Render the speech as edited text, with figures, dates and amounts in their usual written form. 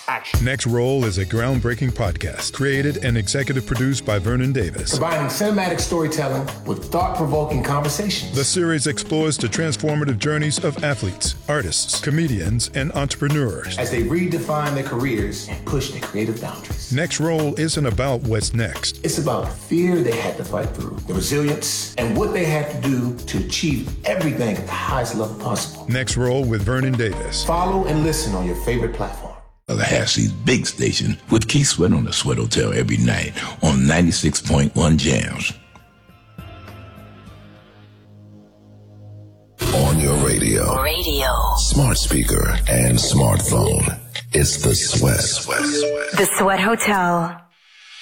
Action. Next Roll is a groundbreaking podcast created and executive produced by Vernon Davis. Combining cinematic storytelling with thought-provoking conversations. The series explores the transformative journeys of athletes, artists, comedians, and entrepreneurs as they redefine their careers and push their creative boundaries. Next Roll isn't about what's next. It's about the fear they had to fight through, the resilience, and what they had to do to achieve everything at the highest level possible. Next Roll with Vernon Davis. Follow and listen on your favorite platform. Tallahassee's big station with Keith Sweat on the Sweat Hotel every night on 96.1 Jams. On your radio, smart speaker, and smartphone. It's the Sweat. The Sweat Hotel.